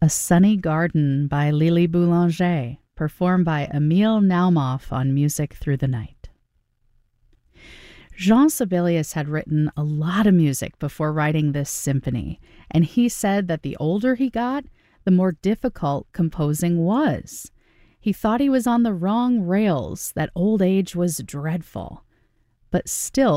A Sunny Garden by Lily Boulanger, performed by Emil Naumoff on Music Through the Night. Jean Sibelius had written a lot of music before writing this symphony, and he said that the older he got, the more difficult composing was. He thought he was on the wrong rails, that old age was dreadful. But still,